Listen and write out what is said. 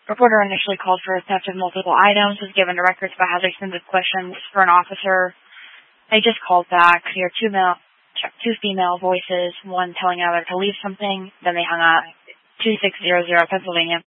Reporter initially called for a theft of multiple items, was given records but has extended questions for an officer. They just called back. Here are two female voices, one telling another to leave something, then they hung up. 2600 Pennsylvania.